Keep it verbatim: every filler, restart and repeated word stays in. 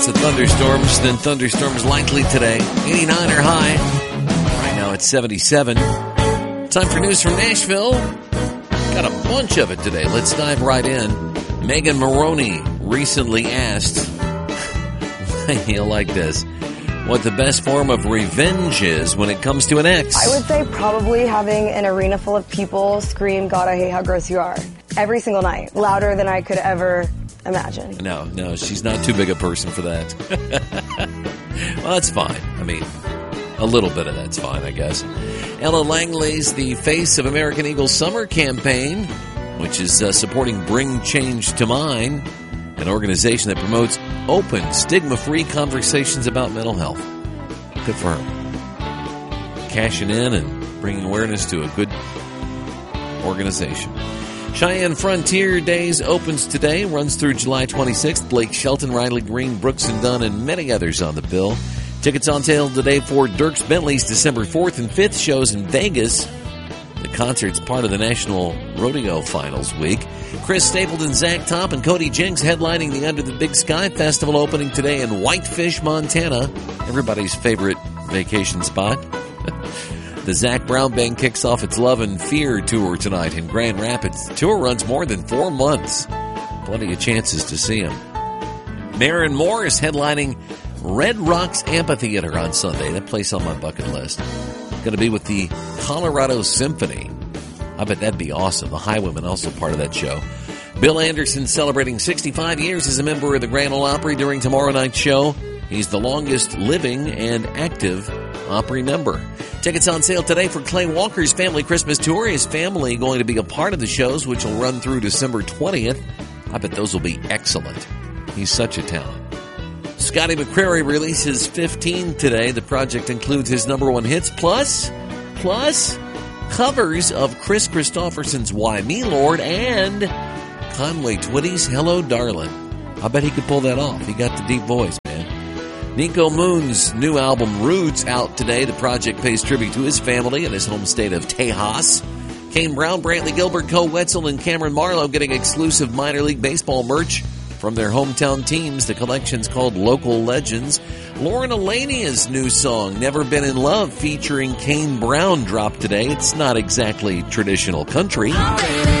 So thunderstorms, then thunderstorms likely today. eighty-nine or high. Right now it's seventy-seven. Time for news from Nashville. Got a bunch of it today. Let's dive right in. Megan Maroney recently asked, you'll like this, what the best form of revenge is when it comes to an ex. I would say probably having an arena full of people scream, God, I hate how gross you are. Every single night. Louder than I could ever imagine. No, no, she's not too big a person for that. Well, that's fine. I mean, a little bit of that's fine, I guess. Ella Langley's the face of American Eagle Summer Campaign, which is uh, supporting Bring Change to Mind, an organization that promotes open, stigma-free conversations about mental health. Good for her. Cashing in and bringing awareness to a good organization. Cheyenne Frontier Days opens today, runs through July twenty-sixth. Blake Shelton, Riley Green, Brooks and Dunn, and many others on the bill. Tickets on sale today for Dierks Bentley's December fourth and fifth shows in Vegas. The concert's part of the National Rodeo Finals Week. Chris Stapleton, Zach Top, and Cody Jinks headlining the Under the Big Sky Festival opening today in Whitefish, Montana. Everybody's favorite vacation spot. The Zach Brown Band kicks off its Love and Fear tour tonight in Grand Rapids. The tour runs more than four months. Plenty of chances to see him. Maren Moore is headlining Red Rocks Amphitheater on Sunday. That place on my bucket list. Going to be with the Colorado Symphony. I bet that'd be awesome. The Highwaymen also part of that show. Bill Anderson celebrating sixty-five years as a member of the Grand Ole Opry during tomorrow night's show. He's the longest living and active Opry member. Tickets on sale today for Clay Walker's Family Christmas Tour. His family going to be a part of the shows, which will run through December twentieth. I bet those will be excellent. He's such a talent. Scotty McCreery releases fifteen today. The project includes his number one hits, plus, plus covers of Chris Christopherson's Why Me Lord and Conway Twitty's Hello Darling. I bet he could pull that off. He got the deep voice, man. Nico Moon's new album Roots out today. The project pays tribute to his family in his home state of Tejas. Kane Brown, Brantley Gilbert, Cole Wetzel, and Cameron Marlowe getting exclusive minor league baseball merch from their hometown teams. The collection's called Local Legends. Lauren Elenia's new song, Never Been in Love, featuring Kane Brown, dropped today. It's not exactly traditional country.